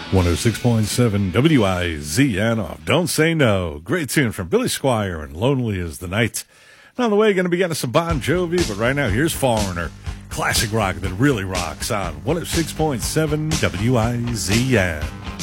106.7 WIZN off Don't Say No. Great tune from Billy Squier and Lonely as the Night. And on the way, going to be getting some Bon Jovi, but right now, here's Foreigner. Classic rock that really rocks on 106.7 WIZN.